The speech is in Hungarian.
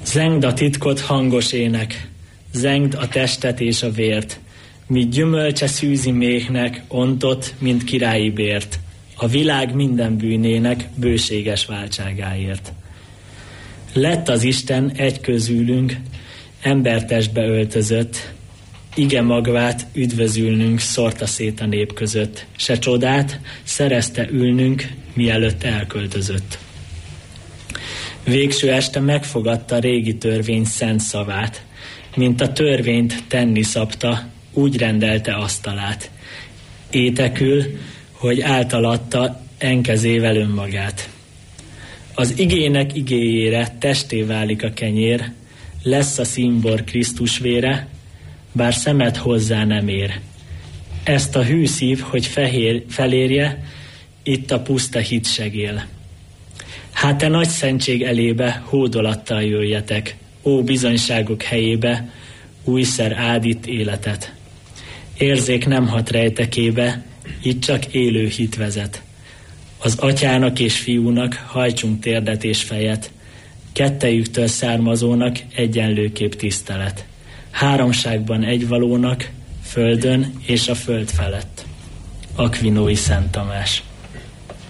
Zengd a titkot hangos ének, zengd a testet és a vért, míg gyümölcse szűzi méhnek, ontott, mint királyi bért, a világ minden bűnének bőséges váltságáért. Lett az Isten egy közülünk, embertestbe öltözött, ige magvát üdvözülnünk szórta szét a nép között, se csodát szerezte ülnünk, mielőtt elköltözött. Végső este megfogadta régi törvény szent szavát, mint a törvényt tenni szabta, úgy rendelte asztalát. Étekül, hogy általatta enkezével önmagát. Az igének igéjére testé válik a kenyér, lesz a színbor Krisztus vére, bár szemed hozzá nem ér. Ezt a hű szív, hogy felérje, itt a puszta hit segél. Hát te nagy szentség elébe hódolattal jöjjetek, ó bizonyságok helyébe, újszer áld itt életet. Érzék nem hat rejtekébe, itt csak élő hit vezet. Az atyának és fiúnak hajtsunk térdet és fejet, kettejüktől származónak egyenlőképp tisztelet. Háromságban egyvalónak, földön és a föld felett. Akvinói Szent Tamás.